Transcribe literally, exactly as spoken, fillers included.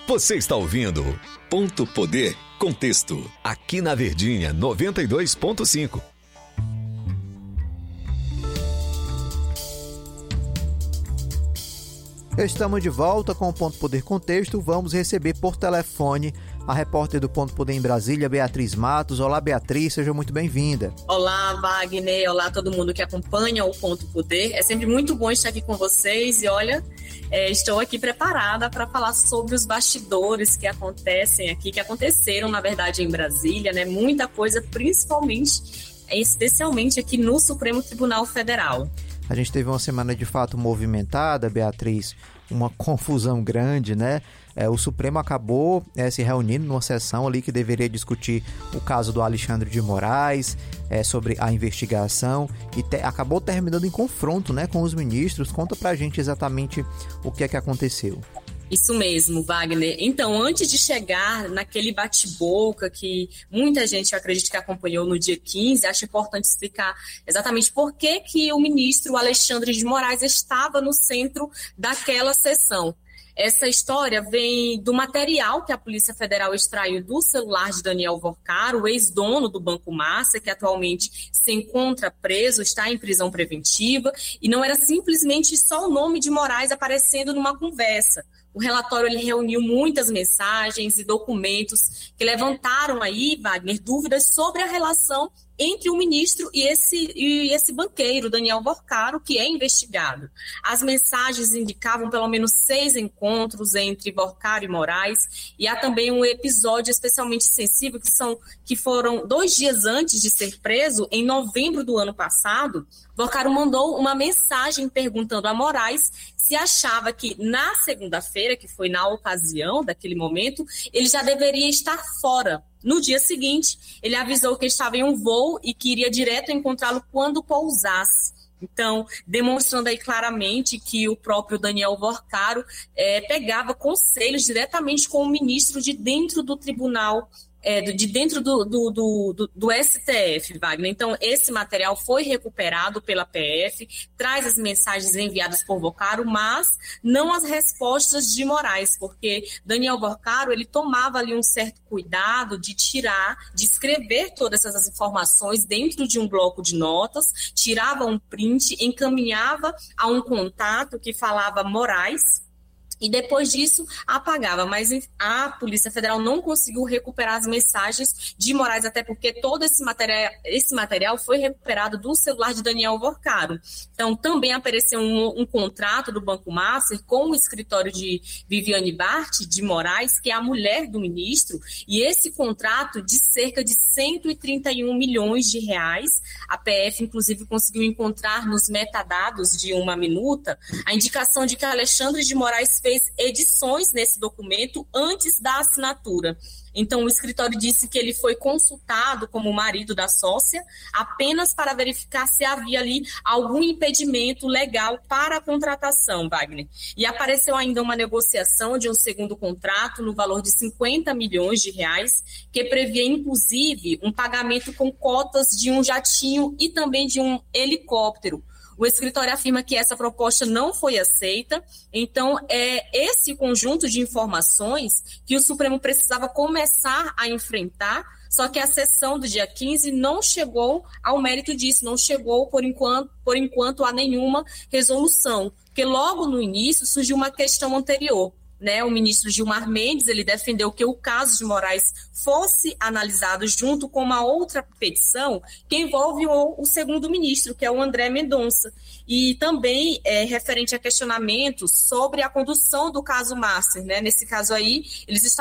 Você está ouvindo Ponto Poder Contexto, aqui na Verdinha noventa e dois ponto cinco. Estamos de volta com o Ponto Poder Contexto. Vamos receber por telefone a repórter do Ponto Poder em Brasília, Beatriz Matos. Olá, Beatriz, seja muito bem-vinda. Olá, Wagner. Olá, todo mundo que acompanha o Ponto Poder. É sempre muito bom estar aqui com vocês e, olha, é, estou aqui preparada para falar sobre os bastidores que acontecem aqui, que aconteceram, na verdade, em Brasília, né? Muita coisa, principalmente, especialmente aqui no Supremo Tribunal Federal. A gente teve uma semana de fato movimentada, Beatriz, uma confusão grande, né? É, o Supremo acabou é, se reunindo numa sessão ali que deveria discutir o caso do Alexandre de Moraes, é, sobre a investigação, e te, acabou terminando em confronto, né, com os ministros. Conta pra gente exatamente o que é que aconteceu. Isso mesmo, Wagner. Então, antes de chegar naquele bate-boca que muita gente, eu acredito que acompanhou no dia quinze, acho importante explicar exatamente por que, que o ministro Alexandre de Moraes estava no centro daquela sessão. Essa história vem do material que a Polícia Federal extraiu do celular de Daniel Vorcaro, o ex-dono do Banco Master, que atualmente se encontra preso, está em prisão preventiva, e não era simplesmente só o nome de Moraes aparecendo numa conversa. O relatório ele reuniu muitas mensagens e documentos que levantaram aí, Wagner, dúvidas sobre a relação entre o ministro e esse, e esse banqueiro, Daniel Vorcaro, que é investigado. As mensagens indicavam pelo menos seis encontros entre Vorcaro e Moraes, e há também um episódio especialmente sensível, que, são, que foram dois dias antes de ser preso, em novembro do ano passado. Vorcaro mandou uma mensagem perguntando a Moraes se achava que na segunda-feira, que foi na ocasião daquele momento, ele já deveria estar fora. No dia seguinte, ele avisou que estava em um voo e que iria direto encontrá-lo quando pousasse. Então, demonstrando aí claramente que o próprio Daniel Vorcaro é, pegava conselhos diretamente com o ministro de dentro do tribunal, É, de dentro do, do, do, do, do S T F, Wagner. Então, esse material foi recuperado pela P F, traz as mensagens enviadas por Vorcaro, mas não as respostas de Moraes, porque Daniel Vorcaro, ele tomava ali um certo cuidado de tirar, de escrever todas essas informações dentro de um bloco de notas, tirava um print, encaminhava a um contato que falava Moraes, e depois disso apagava, mas a Polícia Federal não conseguiu recuperar as mensagens de Moraes, até porque todo esse material, esse material foi recuperado do celular de Daniel Vorcaro. Então, também apareceu um, um contrato do Banco Master com o escritório de Viviane Bart de Moraes, que é a mulher do ministro, e esse contrato de cerca de cento e trinta e um milhões de reais, a P F, inclusive, conseguiu encontrar nos metadados de uma minuta a indicação de que Alexandre de Moraes fez edições nesse documento antes da assinatura. Então, o escritório disse que ele foi consultado como marido da sócia apenas para verificar se havia ali algum impedimento legal para a contratação, Wagner. E apareceu ainda uma negociação de um segundo contrato no valor de cinquenta milhões de reais, que previa, inclusive, um pagamento com cotas de um jatinho e também de um helicóptero. O escritório afirma que essa proposta não foi aceita, então é esse conjunto de informações que o Supremo precisava começar a enfrentar, só que a sessão do dia quinze não chegou ao mérito disso, não chegou por enquanto, por enquanto a nenhuma resolução, porque logo no início surgiu uma questão anterior. Né, o ministro Gilmar Mendes, ele defendeu que o caso de Moraes fosse analisado junto com uma outra petição que envolve o, o segundo ministro, que é o André Mendonça, e também é, referente a questionamentos sobre a condução do caso Master. Né? Nesse caso aí, eles estavam